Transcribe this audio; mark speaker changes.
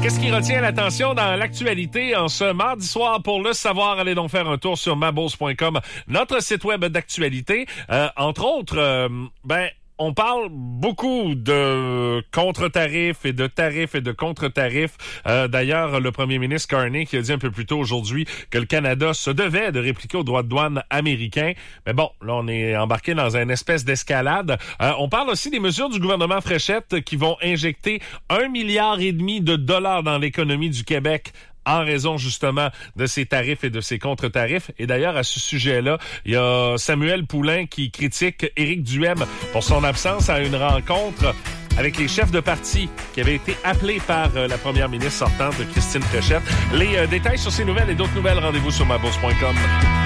Speaker 1: Qu'est-ce qui retient l'attention dans l'actualité en ce mardi soir? Pour le savoir, allez donc faire un tour sur mabourse.com, notre site web d'actualité. Entre autres, on parle beaucoup de contre-tarifs et de tarifs et de contre-tarifs. D'ailleurs, le premier ministre Carney qui a dit un peu plus tôt aujourd'hui que le Canada se devait de répliquer aux droits de douane américains. Mais bon, là, on est embarqué dans une espèce d'escalade. On parle aussi des mesures du gouvernement Fréchette qui vont injecter 1,5 milliard de dollars dans l'économie du Québec en raison justement de ces tarifs et de ces contre-tarifs. Et d'ailleurs, à ce sujet-là, il y a Samuel Poulain qui critique Éric Duhem pour son absence à une rencontre avec les chefs de parti qui avaient été appelés par la première ministre sortante, Christine Fréchette. Les détails sur ces nouvelles et d'autres nouvelles, rendez-vous sur mabourse.com.